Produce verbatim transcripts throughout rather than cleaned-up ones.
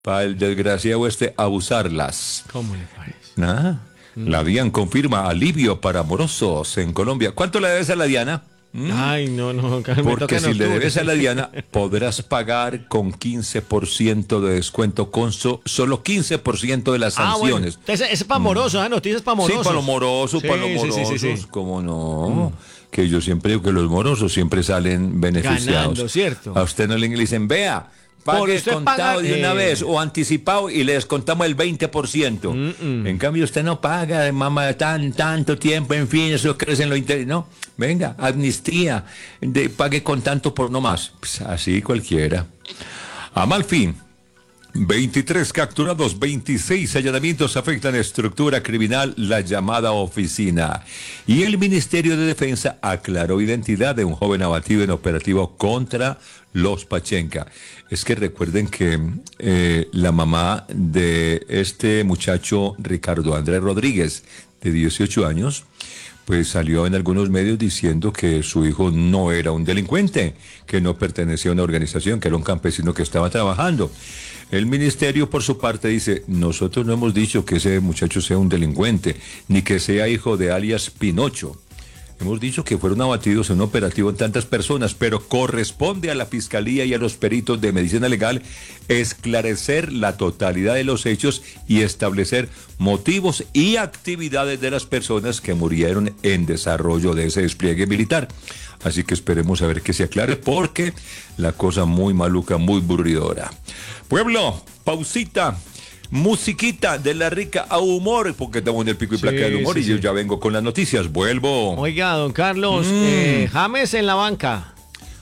para el desgraciado este abusarlas. ¿Cómo le parece? Nada. Mm. La DIAN confirma alivio para morosos en Colombia. ¿Cuánto le debes a la Diana? ¿Mm? Ay, no, no. Porque si le debes a la Diana, podrás pagar con quince por ciento de descuento con so, solo quince por ciento de las sanciones. Ah, bueno. Es, es para morosos, ¿ah? ¿eh? Noticias para morosos. Sí, para los morosos, sí, para los morosos. Sí, sí, sí, sí. ¿Cómo no? Mm. Que yo siempre digo que los morosos siempre salen beneficiados. Ganando, ¿cierto? A usted no le dicen, vea, pague contado paga, de una eh... vez o anticipado y le descontamos el veinte por ciento. Mm -mm. En cambio, usted no paga, mamá, tan, tanto tiempo, en fin, eso crece en lo interno. No, venga, amnistía, de, pague con tanto por no más. Pues así cualquiera. A mal fin. veintitrés capturados, veintiséis allanamientos afectan estructura criminal, la llamada oficina. Y el Ministerio de Defensa aclaró identidad de un joven abatido en operativo contra los Pachenca. Es que recuerden que eh, la mamá de este muchacho, Ricardo Andrés Rodríguez, de dieciocho años, pues salió en algunos medios diciendo que su hijo no era un delincuente, que no pertenecía a una organización, que era un campesino que estaba trabajando. El ministerio, por su parte, dice, nosotros no hemos dicho que ese muchacho sea un delincuente, ni que sea hijo de alias Pinocho. Hemos dicho que fueron abatidos en un operativo en tantas personas, pero corresponde a la Fiscalía y a los peritos de medicina legal esclarecer la totalidad de los hechos y establecer motivos y actividades de las personas que murieron en desarrollo de ese despliegue militar. Así que esperemos a ver que se aclare, porque la cosa muy maluca, muy aburridora. Pueblo, pausita. Musiquita de la rica a humor, porque estamos en el pico y placa sí, del humor sí, y sí. Yo ya vengo con las noticias, vuelvo. Oiga, don Carlos, mm. eh, James en la banca.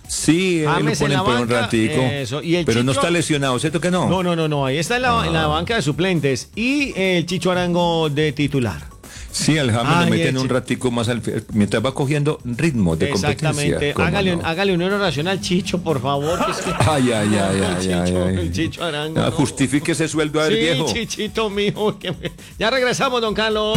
Sí, James él lo ponen por un ratico, eso. ¿Y el pero Chicho? No está lesionado, ¿cierto que no? No, no, no, no, ahí está en la, ah. en la banca de suplentes y el Chicho Arango de titular. Sí, al James lo meten un ratico más al, mientras va cogiendo ritmo de competencia. Exactamente. Hágale, no? hágale un oración al Chicho, por favor. Que es que... Ay, ay, ay, ay, Chicho, ay, ay. Chicho Arango. No, no. Justifique ese sueldo a ver, sí, viejo. Chichito mío. Que me... Ya regresamos, don Carlos.